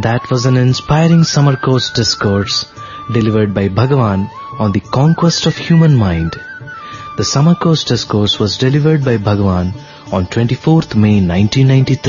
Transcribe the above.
that was an inspiring summer course discourse delivered by Bhagavan on the conquest of human mind. The summer course discourse was delivered by Bhagavan on 24th May 1993.